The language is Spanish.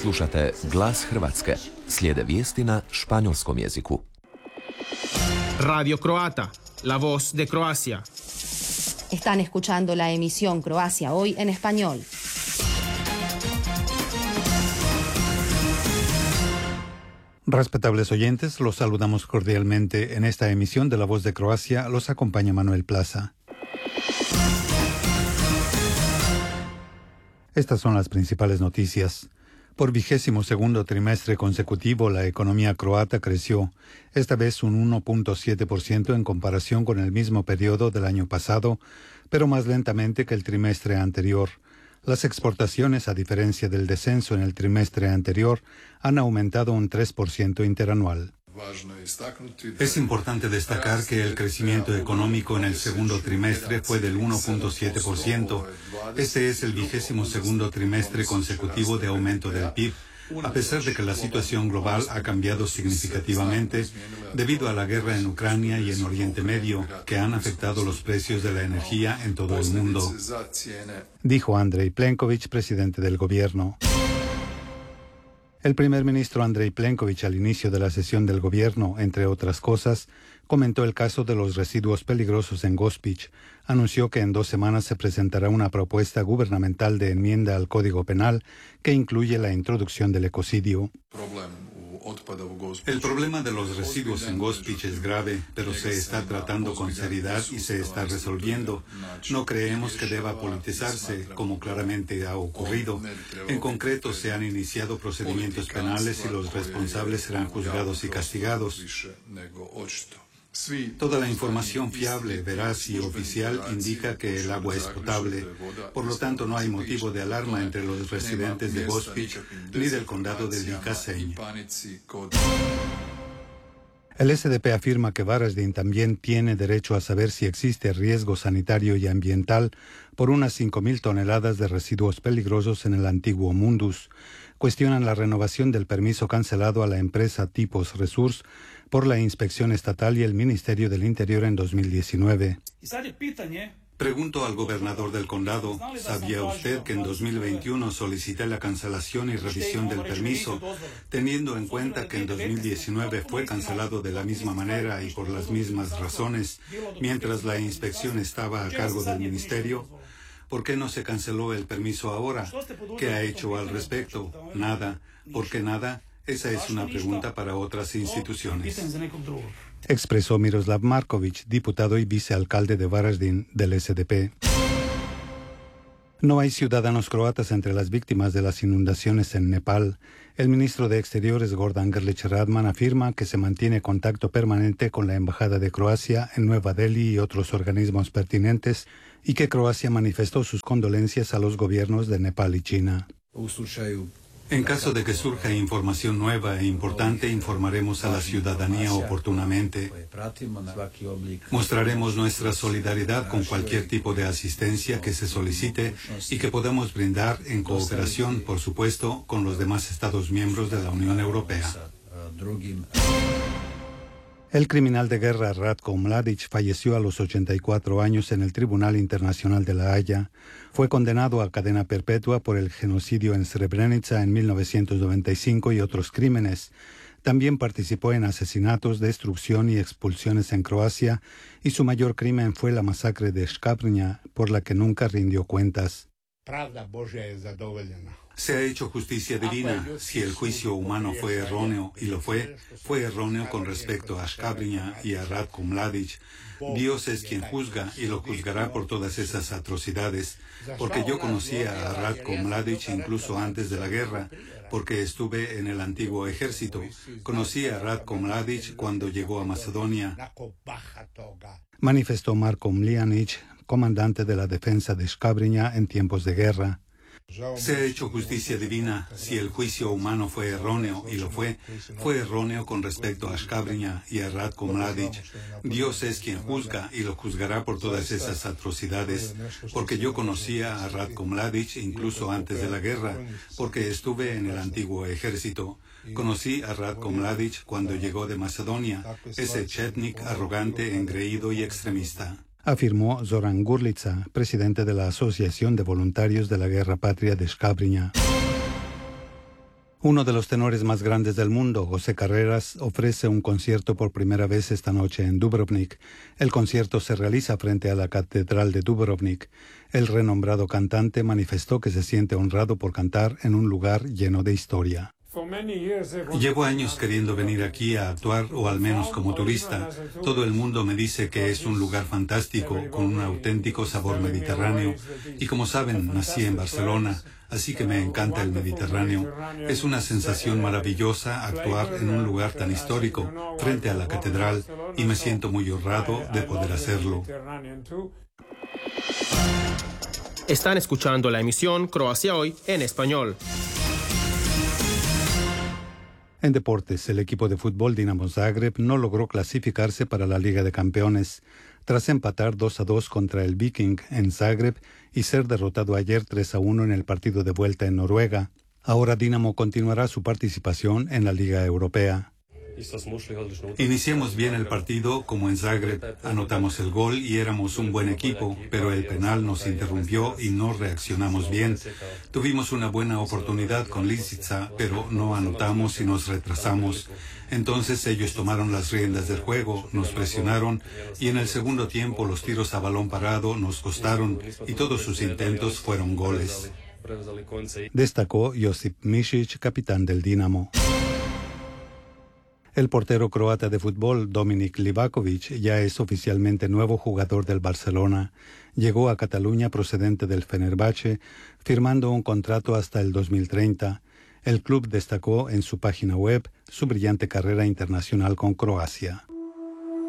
Slušate Glas Hrvatske. Slijede vijesti na španjolskom jeziku. Radio Croata, la voz de Croacia. Están escuchando la emisión Croacia Hoy en español. Respetables oyentes, los saludamos cordialmente. En esta emisión de La Voz de Croacia los acompaña Manuel Plaza. Estas son las principales noticias. Por 22º trimestre consecutivo, la economía croata creció, esta vez un 1.7% en comparación con el mismo periodo del año pasado, pero más lentamente que el trimestre anterior. Las exportaciones, a diferencia del descenso en el trimestre anterior, han aumentado un 3% interanual. Es importante destacar que el crecimiento económico en el segundo trimestre fue del 1.7%. Este es el 22º trimestre consecutivo de aumento del PIB, a pesar de que la situación global ha cambiado significativamente debido a la guerra en Ucrania y en Oriente Medio, que han afectado los precios de la energía en todo el mundo, dijo Andrej Plenković, presidente del gobierno. El primer ministro Andrej Plenković, al inicio de la sesión del gobierno, entre otras cosas, comentó el caso de los residuos peligrosos en Gospić. Anunció que en 2 semanas se presentará una propuesta gubernamental de enmienda al Código Penal que incluye la introducción del ecocidio. El problema de los residuos en Gospić es grave, pero se está tratando con seriedad y se está resolviendo. No creemos que deba politizarse, como claramente ha ocurrido. En concreto, se han iniciado procedimientos penales y los responsables serán juzgados y castigados. Toda la información fiable, veraz y oficial indica que el agua es potable. Por lo tanto, no hay motivo de alarma entre los residentes de Gospić ni del condado de Liča-Senj. El SDP afirma que Varaždin también tiene derecho a saber si existe riesgo sanitario y ambiental por unas 5.000 toneladas de residuos peligrosos en el antiguo Mundus. Cuestionan la renovación del permiso cancelado a la empresa Tipos Resurs por la Inspección Estatal y el Ministerio del Interior en 2019. Pregunto al gobernador del condado, ¿sabía usted que en 2021 solicité la cancelación y revisión del permiso, teniendo en cuenta que en 2019 fue cancelado de la misma manera y por las mismas razones, mientras la inspección estaba a cargo del ministerio? ¿Por qué no se canceló el permiso ahora? ¿Qué ha hecho al respecto? Nada. ¿Por qué nada? Esa es una pregunta para otras instituciones. Expresó Miroslav Marković, diputado y vicealcalde de Varaždin del SDP. No hay ciudadanos croatas entre las víctimas de las inundaciones en Nepal. El ministro de Exteriores, Gordan Grlić Radman, afirma que se mantiene contacto permanente con la Embajada de Croacia en Nueva Delhi y otros organismos pertinentes, y que Croacia manifestó sus condolencias a los gobiernos de Nepal y China. En caso de que surja información nueva e importante, informaremos a la ciudadanía oportunamente. Mostraremos nuestra solidaridad con cualquier tipo de asistencia que se solicite y que podamos brindar en cooperación, por supuesto, con los demás Estados miembros de la Unión Europea. El criminal de guerra Ratko Mladić falleció a los 84 años en el Tribunal Internacional de La Haya. Fue condenado a cadena perpetua por el genocidio en Srebrenica en 1995 y otros crímenes. También participó en asesinatos, destrucción y expulsiones en Croacia, y su mayor crimen fue la masacre de Škabrnja, por la que nunca rindió cuentas. Se ha hecho justicia divina. Si el juicio humano fue erróneo, y lo fue erróneo con respecto a Škabrnja y a Ratko Mladić. Dios es quien juzga y lo juzgará por todas esas atrocidades, porque yo conocía a Ratko Mladić incluso antes de la guerra, porque estuve en el antiguo ejército. Conocí a Ratko Mladić cuando llegó a Macedonia, manifestó Marko Mlijanić, comandante de la defensa de Škabrnja en tiempos de guerra. Se ha hecho justicia divina. Si el juicio humano fue erróneo, y lo fue erróneo con respecto a Škabrnja y a Ratko Mladić. Dios es quien juzga y lo juzgará por todas esas atrocidades, porque yo conocía a Ratko Mladić incluso antes de la guerra, porque estuve en el antiguo ejército. Conocí a Ratko Mladić cuando llegó de Macedonia, ese chetnik arrogante, engreído y extremista. afirmó Zoran Gurlica, presidente de la Asociación de Voluntarios de la Guerra Patria de Škabrnja. Uno de los tenores más grandes del mundo, José Carreras, ofrece un concierto por primera vez esta noche en Dubrovnik. El concierto se realiza frente a la Catedral de Dubrovnik. El renombrado cantante manifestó que se siente honrado por cantar en un lugar lleno de historia. Llevo años queriendo venir aquí a actuar, o al menos como turista. Todo el mundo me dice que es un lugar fantástico, con un auténtico sabor mediterráneo. Y como saben, nací en Barcelona, así que me encanta el Mediterráneo. Es una sensación maravillosa actuar en un lugar tan histórico, frente a la catedral, y me siento muy honrado de poder hacerlo. Están escuchando la emisión Croacia Hoy en español. En deportes, el equipo de fútbol Dinamo Zagreb no logró clasificarse para la Liga de Campeones, tras empatar 2-2 contra el Viking en Zagreb y ser derrotado ayer 3-1 en el partido de vuelta en Noruega. Ahora Dinamo continuará su participación en la Liga Europea. Iniciamos bien el partido, como en Zagreb, anotamos el gol y éramos un buen equipo, pero el penal nos interrumpió y no reaccionamos bien. Tuvimos una buena oportunidad con Lisica, pero no anotamos y nos retrasamos. Entonces ellos tomaron las riendas del juego, nos presionaron y en el segundo tiempo los tiros a balón parado nos costaron y todos sus intentos fueron goles. Destacó Josip Mišić, capitán del Dinamo. El portero croata de fútbol, Dominik Livaković, ya es oficialmente nuevo jugador del Barcelona. Llegó a Cataluña procedente del Fenerbahce, firmando un contrato hasta el 2030. El club destacó en su página web su brillante carrera internacional con Croacia.